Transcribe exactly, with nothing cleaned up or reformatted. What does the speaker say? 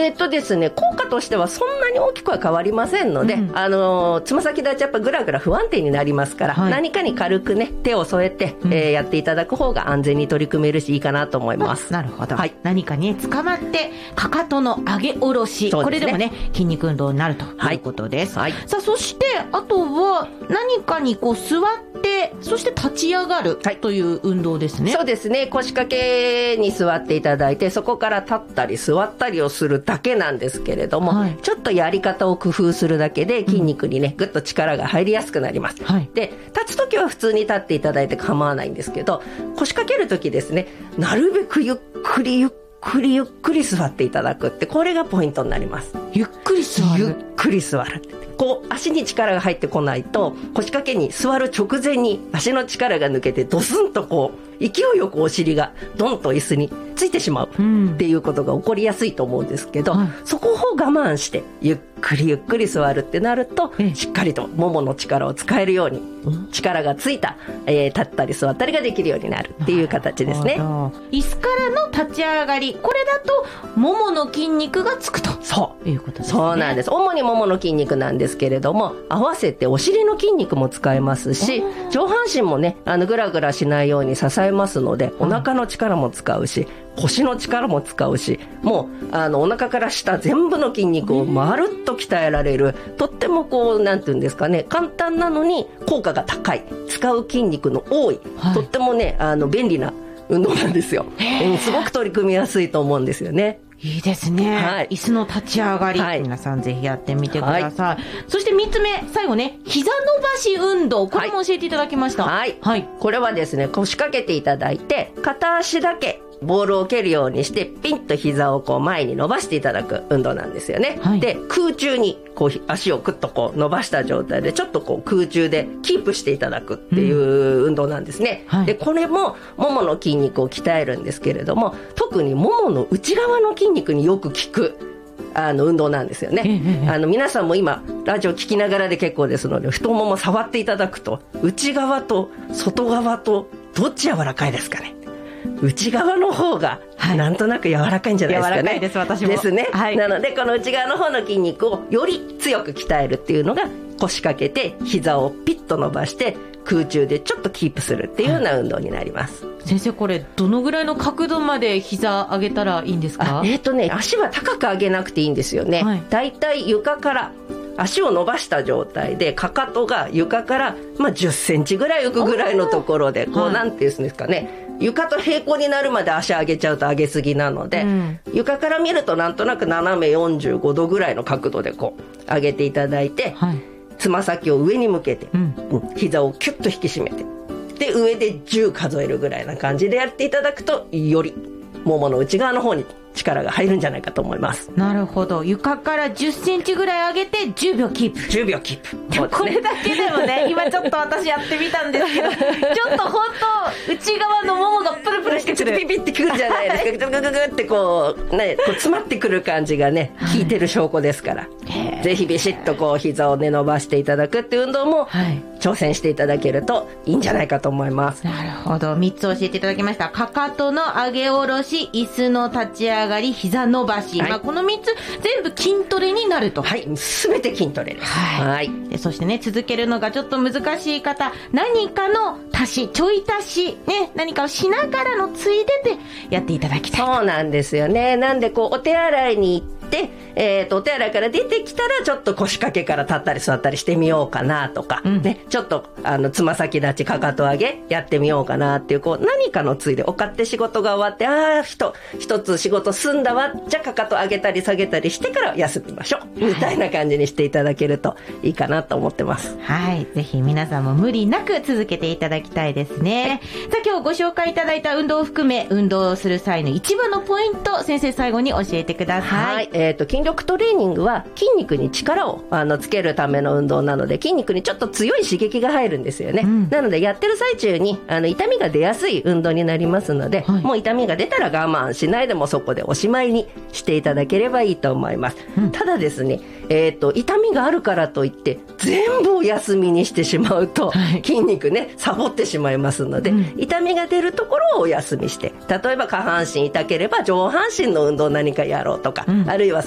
えーとですね、効果としてはそんなに大きくは変わりませんので、うん、あのつま先立ちやっぱぐらぐら不安定になりますから、はい、何かに軽くね手を添えて、うん、えー、やっていただく方が安全に取り組めるしいいかなと思います。 なるほど、はい、何かに捕まってかかとの上げ下ろし、ね、これでもね筋肉運動になるということです、はいはい、さあそしてあとは何かにこう座ってそして立ち上がるという運動ですね、 はい、そうですね。腰掛けに座っていただいてそこから立ったり座ったりをするだけなんですけれども、はい、ちょっとやり方を工夫するだけで筋肉にね、うん、ぐっと力が入りやすくなります、はい、で立つときは普通に立っていただいて構わないんですけど、腰掛けるときですね、なるべくゆっくりゆっくりゆっくり座っていただくって、これがポイントになります。 ゆっくり座る、 ゆっくり座る、こう足に力が入ってこないと腰掛けに座る直前に足の力が抜けてドスンとこう勢いよくお尻がドンと椅子についてしまうっていうことが起こりやすいと思うんですけど、うん、そこを我慢してゆっくりゆっくり座るってなると、ええ、しっかりとももの力を使えるように、うん、力がついた、えー、立ったり座ったりができるようになるっていう形ですね。 椅子からの立ち上がり、これだとももの筋肉がつくとそういうことですね。 そうなんです。主にももの筋肉なんですけれども、合わせてお尻の筋肉も使えますし、上半身もねあのグラグラしないように支えますので、お腹の力も使うし、腰の力も使うし、もうあのお腹から下全部の筋肉をまるっと鍛えられる、とってもこうなんていうんですかね、簡単なのに効果が高い、使う筋肉の多い、はい、とってもねあの便利な運動なんですよ、うん、すごく取り組みやすいと思うんですよね。 いいですね、はい、椅子の立ち上がり、はい、皆さんぜひやってみてください、はい、そしてみっつめ、最後ね、膝伸ばし運動、これも教えていただきました。 はい、はい、これはですね、腰掛けていただいて片足だけボールを蹴るようにしてピンと膝をこう前に伸ばしていただく運動なんですよね、はい、で空中にこう足をクッとこう伸ばした状態でちょっとこう空中でキープしていただくっていう運動なんですね、うん、はい、でこれもももの筋肉を鍛えるんですけれども、特にももの内側の筋肉によく効くあの運動なんですよね、ええ、あの皆さんも今ラジオ聞きながらで結構ですので、太もも触っていただくと内側と外側とどっち柔らかいですかね。内側の方がなんとなく柔らかいんじゃないですかね、 柔らかいです、私もですね、 はい、 なのでこの内側の方の筋肉をより強く鍛えるっていうのが、腰掛けて膝をピッと伸ばして空中でちょっとキープするっていうような運動になります、はい、 先生これどのぐらいの角度まで膝上げたらいいんですか？ えーとね、足は高く上げなくていいんですよね、はい、だいたい床から足を伸ばした状態でかかとが床から、まあ、じゅっセンチぐらい浮くぐらいのところでこう、はい、なんていうんですかね、床と平行になるまで足上げちゃうと上げすぎなので、うん、床から見るとなんとなく斜めよんじゅうごどぐらいの角度でこう上げていただいて、はい、つま先を上に向けて、うんうん、膝をキュッと引き締めて、で上でじゅう数えるぐらいな感じでやっていただくと、よりももの内側の方に力が入るんじゃないかと思います。 なるほど。床からじゅっセンチぐらい上げてじゅうびょうキープ。 じゅうびょうキープ。 でもこれだけでもね、今ちょっと私やってみたんですけど、ちょっと本当内側のももがプルプルしてくる。 ピピってくるじゃないですか。ググググってこうね、こう詰まってくる感じがね、効いてる証拠ですから。ぜひビシッとこう膝をね伸ばしていただくっていう運動も、はい、挑戦していただけるといいんじゃないかと思います。 なるほど。みっつ教えていただきました。かかとの上げ下ろし、椅子の立ち上がり、膝伸ばし、はい、まあ、このみっつ全部筋トレになると。 はい、すべて筋トレです。 はい、はい、でそしてね、続けるのがちょっと難しい方、何かの足し、ちょい足しね、何かをしながらのついででやっていただきたい。 そうなんですよね。なんでこうお手洗いに行ってえー、とお手洗いから出てきたらちょっと腰掛けから立ったり座ったりしてみようかなとか、うんね、ちょっとあのつま先立ちかかと上げやってみようかなっていう、こう何かのついで、お勝手仕事が終わって、ああ一つ仕事済んだわ、じゃあかかと上げたり下げたりしてから休みましょう、はい、みたいな感じにしていただけるといいかなと思ってます。 はい、ぜひ皆さんも無理なく続けていただきたいですね、はい、さあ今日ご紹介いただいた運動を含め運動をする際の一番のポイント、先生最後に教えてください。 はい、えー、と筋力トレーニングは筋肉に力をあのつけるための運動なので、筋肉にちょっと強い刺激が入るんですよね、うん、なのでやってる最中にあの痛みが出やすい運動になりますので、はい、もう痛みが出たら我慢しないでもそこでおしまいにしていただければいいと思います、うん、ただですね、えー、と痛みがあるからといって全部お休みにしてしまうと、はい、筋肉ねサボってしまいますので、うん、痛みが出るところをお休みして、例えば下半身痛ければ上半身の運動を何かやろうとか、うん、あるいは